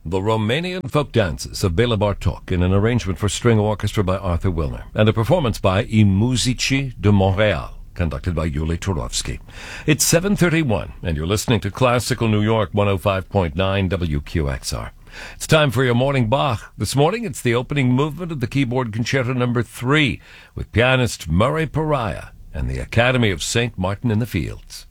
the Romanian folk dances of Bela Bartok in an arrangement for string orchestra by Arthur Wilner, and a performance by I Musici de Montréal, conducted by Yuli Turovsky. It's 7:31, and you're listening to Classical New York 105.9 WQXR. It's time for your morning Bach. This morning, it's the opening movement of the Keyboard Concerto No. 3 with pianist Murray Pariah and the Academy of St. Martin in the Fields.